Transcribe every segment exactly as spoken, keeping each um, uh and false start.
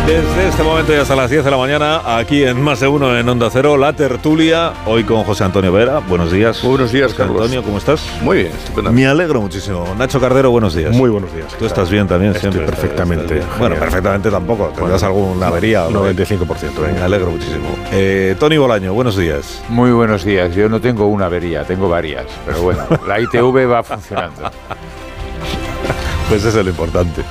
Desde este momento y hasta las diez de la mañana, aquí en Más de Uno en Onda Cero, la tertulia, hoy con José Antonio Vera. Buenos días. Muy buenos días, José Carlos. Antonio, ¿cómo estás? Muy bien, estupendo. Me alegro muchísimo. Nacho Cardero, buenos días. Muy buenos días. Tú estás bien también, Estoy siempre. perfectamente. Estás bien. Bueno, perfectamente tampoco. Tendrás bueno, alguna avería. Un noventa y cinco por ciento. Me alegro muchísimo. Eh, Tony Bolaño, buenos días. Muy buenos días. Yo no tengo una avería, tengo varias. Pero bueno, la I T V va funcionando. Pues eso es lo importante.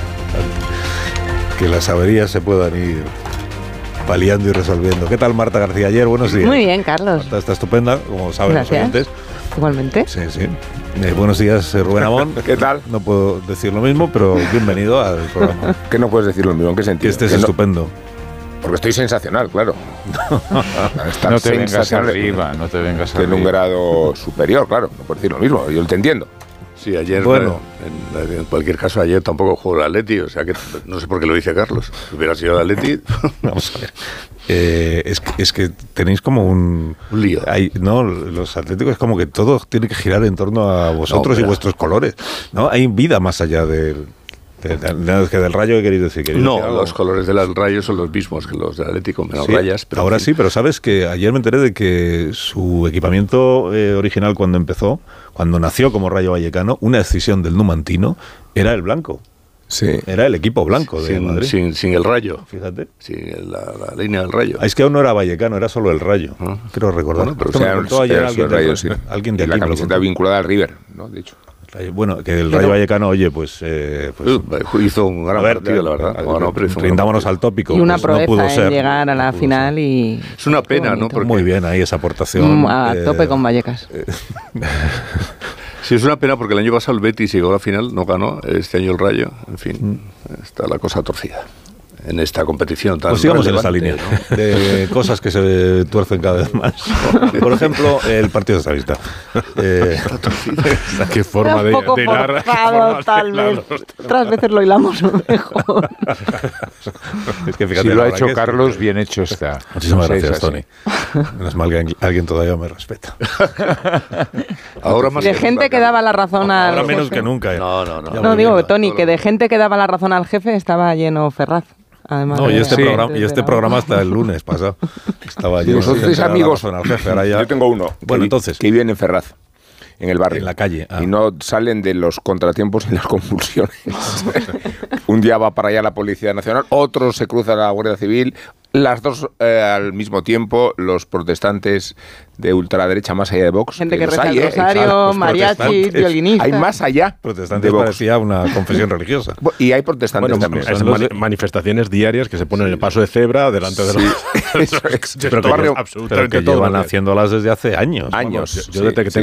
Que las averías se puedan ir paliando y resolviendo. ¿Qué tal, Marta García? Ayer, buenos días. Muy bien, Carlos. Marta está estupenda, como saben los oyentes. Igualmente. Sí, sí. Eh, buenos días, eh, Rubén Amón. ¿Qué tal? No puedo decir lo mismo, pero bienvenido al programa. ¿Qué no puedes decir lo mismo? ¿En qué sentido? Que estés Que no- estupendo. Porque estoy sensacional, claro. Estar No te vengas sensacional arriba, no te vengas en un arriba. grado superior, claro. No puedo decir lo mismo, yo te entiendo. Sí, ayer, Bueno. en, en cualquier caso, ayer tampoco jugó el Atleti, o sea que no sé por qué lo dice Carlos. Si hubiera sido el Atleti, Vamos a ver. Eh, es, que, es que tenéis como un... un lío. Hay, no, los atléticos es como que todo tiene que girar en torno a vosotros No, y vuestros colores. ¿No? Hay vida más allá del... De, de, de, que del Rayo, ¿qué queréis decir? ¿Queréis No, decir algo? los colores de los rayos son los mismos que los del Atlético, menos Sí, rayas. Pero ahora en fin. sí, pero sabes que ayer me enteré de que su equipamiento eh, original cuando empezó, cuando nació como Rayo Vallecano, una decisión del Numantino era el blanco. Sí. Era el equipo blanco de sin, Madrid. sin, sin el rayo, Fíjate. sin el- la, la línea del rayo. Ah, es que aún no era Vallecano, era solo el Rayo. Ah. Creo recordar. Bueno, pero Esto me sea, lo contó ayer pero alguien, el Rayo, de, sí. alguien de Y la aquí. me lo camiseta contó. vinculada al River, ¿no? De hecho. Bueno, que el Pero- Rayo Vallecano, oye, pues... Eh, pues Uh, hizo un gran a ver, partido, la verdad. eh, Bueno, pero hizo un gran rindámonos partido. al tópico. Y una pues no proeza pudo en ser, llegar a la no pudo final ser. y... Es una Qué pena, ¿no? bonito. Porque Muy bien ahí esa aportación. Mm, a eh, tope con Vallecas. Sí, es una pena porque el año pasado el Betis llegó a la final, no ganó. Este año el Rayo, en fin, está la cosa torcida en esta competición tan Pues sigamos en esta relevante, línea ¿no? de cosas que se tuercen cada vez más. Por ejemplo, el partido de Savista. Eh, Qué forma de, un poco de hilar. forzado, formas tal de vez. hilarlos. Otras veces lo hilamos mejor. es que fíjate, Si la lo ha verdad hecho que es- Carlos, bien hecho está. Muchísimas No sé, gracias, es así. Tony. Menos mal que alguien- alguien todavía me respeta. Ahora más De que gente nunca, que daba la razón al Ahora menos jefe. que nunca. eh. No, no, no. Ya No, voy digo, viendo. Tony, todo que lo- de gente que daba la razón al jefe estaba lleno Ferraz. Además No, y de- este, Sí. programa, y este de la- programa hasta el lunes pasado. Estaba lleno de Vosotros gente sois que daba amigos. razón al jefe, ahora ya- Yo tengo uno. Bueno, que vi- entonces. Que vive en Ferraz, en el barrio. En la calle, ah. Y no salen de los contratiempos y las convulsiones. Un día va para allá la Policía Nacional, otro se cruza la Guardia Civil. Las dos eh, al mismo tiempo, los protestantes de ultraderecha más allá de Vox. Gente que los reza hay, el ¿eh? rosario, Los mariachis, protestantes. violinistas. Hay más allá Protestantes de Vox. parecía una confesión religiosa. Y hay protestantes Bueno, también. es son mani- los de- manifestaciones diarias que se ponen en el paso de cebra delante de los... Eso es. Pero que Barrio- absolutamente Pero que todo llevan lo que- haciéndos las desde hace años. Años. Yo sí, desde que sí.